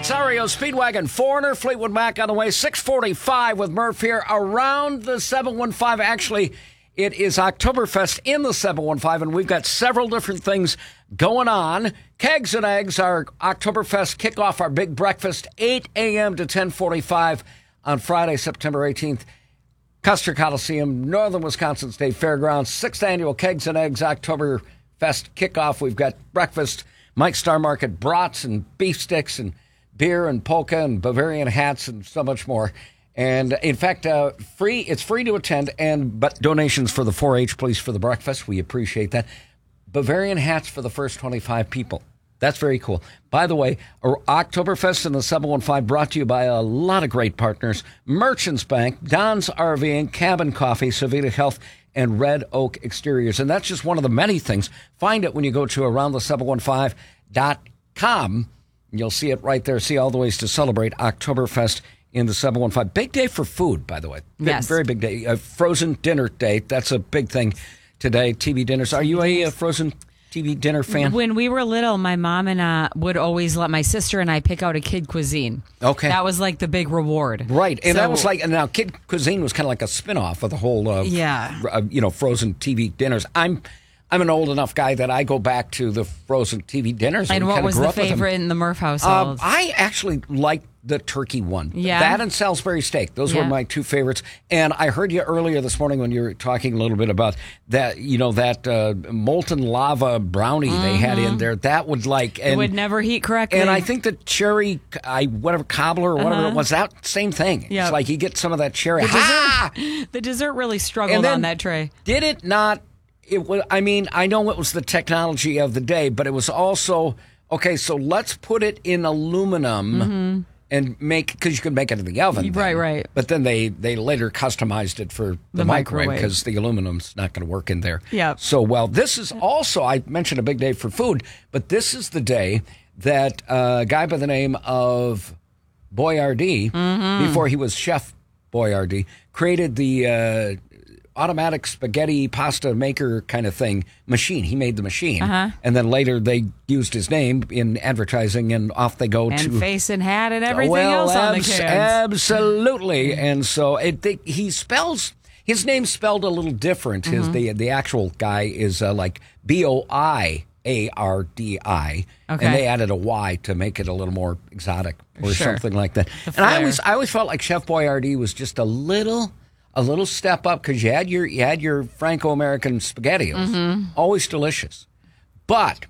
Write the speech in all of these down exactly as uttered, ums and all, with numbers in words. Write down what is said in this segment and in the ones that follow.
It's R E O Speedwagon, Foreigner, Fleetwood Mac on the way. six forty-five with Murph here around the seven one five. Actually, it is Oktoberfest in the seven one five, and we've got several different things going on. Kegs and Eggs, our Oktoberfest kickoff, our big breakfast, eight a.m. to ten forty-five on Friday, September eighteenth. Custer Coliseum, Northern Wisconsin State Fairgrounds, sixth annual Kegs and Eggs Oktoberfest kickoff. We've got breakfast, Mike's Star Market, brats and beef sticks and beer and polka and Bavarian hats and so much more. And in fact, uh, free. It's free to attend, and but donations for the four H Police for the breakfast. We appreciate that. Bavarian hats for the first twenty-five people. That's very cool. By the way, Oktoberfest in the seven one five brought to you by a lot of great partners. Merchants Bank, Don's RVing, Cabin Coffee, Savita Health, and Red Oak Exteriors. And that's just one of the many things. Find it when you go to around the seven one five dot com. You'll see it right there. See all the ways to celebrate Oktoberfest in the seven one five. Big day for food, by the way. Big, yes. Very big day. A frozen dinner day. That's a big thing today. T V dinners. Are you a, a frozen T V dinner fan? When we were little, my mom and uh, would always let my sister and I pick out a kid cuisine. Okay. That was like the big reward. Right. And so, that was like, and now kid cuisine was kind of like a spin-off of the whole, uh, yeah. uh, you know, frozen T V dinners. I'm I'm an old enough guy that I go back to the frozen T V dinners. And what was the favorite in the Murph household? Um, I actually liked the turkey one. Yeah. That and Salisbury steak. Those yeah. were my two favorites. And I heard you earlier this morning when you were talking a little bit about that, you know, that uh, molten lava brownie mm-hmm. they had in there. That would like... And, it would never heat correctly. And I think the cherry, I whatever, cobbler or whatever uh-huh. it was, that same thing. Yep. It's like you get some of that cherry. The ha! dessert, the dessert really struggled on that tray. Did it not... It was, I mean, I know it was the technology of the day, but it was also, okay, so let's put it in aluminum mm-hmm. and make, because you could make it in the oven. Right, then. right. But then they, they later customized it for the, the microwave microwave because the aluminum's not going to work in there. Yeah. So, well, this is also, I mentioned a big day for food, but this is the day that a guy by the name of Boyardee, mm-hmm. before he was Chef Boyardee, created the... Uh, automatic spaghetti pasta maker kind of thing machine. He made the machine. Uh-huh. And then later they used his name in advertising and off they go and to... And face and hat and everything well, else on abs- the cans. Absolutely. And so it, they, he spells... His name's spelled a little different. His mm-hmm. the, the actual guy is uh, like B O I A R D I. Okay. And they added a Y to make it a little more exotic or sure. something like that. The and I flair. always, I always felt like Chef Boyardee was just a little... A little step up because you had your you had your Franco-American SpaghettiOs, mm-hmm. always delicious, but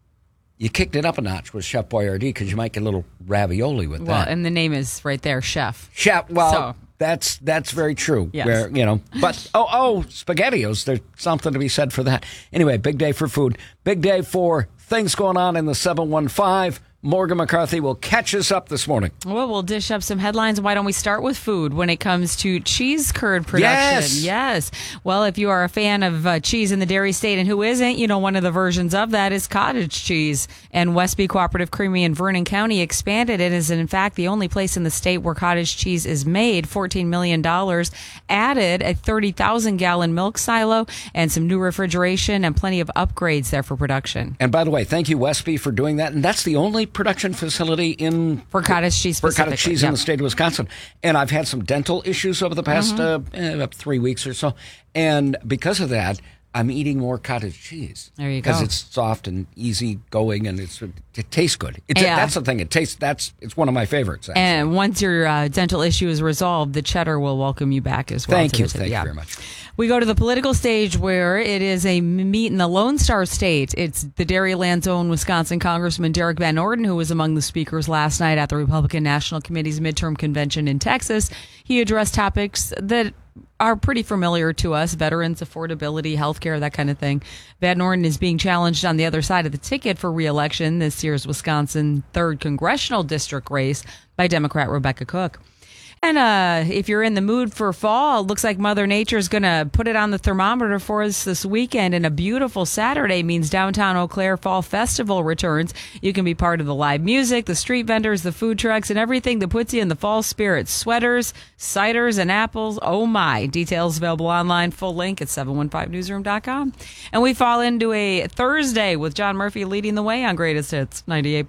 you kicked it up a notch with Chef Boyardee because you might get a little ravioli with well, that. And the name is right there, Chef. Chef. Well, so. that's that's very true. Yes. Where, you know, but oh oh SpaghettiOs, there's something to be said for that. Anyway, big day for food, big day for things going on in the seven one five. Morgan McCarthy will catch us up this morning. Well, we'll dish up some headlines. Why don't we start with food when it comes to cheese curd production? Yes. Yes. Well, if you are a fan of uh, cheese in the dairy state, and who isn't, you know, one of the versions of that is cottage cheese. And Westby Cooperative Creamery in Vernon County expanded it is, in fact, the only place in the state where cottage cheese is made. fourteen million dollars added a thirty thousand gallon milk silo and some new refrigeration and plenty of upgrades there for production. And by the way, thank you, Westby, for doing that. And that's the only production facility in for cottage cheese for cottage cheese yep. in the state of Wisconsin. And I've had some dental issues over the past mm-hmm. uh, uh, three weeks or so, and because of that, I'm eating more cottage cheese. There you go. Because it's soft and easy going, and it's it tastes good. It's yeah. that's the thing. It tastes that's it's one of my favorites. Actually. And once your uh, dental issue is resolved, the cheddar will welcome you back as well. Thank you. The, Thank yeah. you very much. We go to the political stage where it is a meet in the Lone Star State. It's the Dairyland's own Wisconsin Congressman Derek Van Orden, who was among the speakers last night at the Republican National Committee's midterm convention in Texas. He addressed topics that are pretty familiar to us: veterans, affordability, healthcare, that kind of thing. Van Orden is being challenged on the other side of the ticket for re-election this year's Wisconsin third congressional district race by Democrat Rebecca Cook. And uh, if you're in the mood for fall, it looks like Mother Nature is going to put it on the thermometer for us this weekend. And a beautiful Saturday means downtown Eau Claire Fall Festival returns. You can be part of the live music, the street vendors, the food trucks, and everything that puts you in the fall spirit. Sweaters, ciders, and apples. Oh, my. Details available online. Full link at seven one five newsroom dot com. And we fall into a Thursday with John Murphy leading the way on Greatest Hits ninety-eight.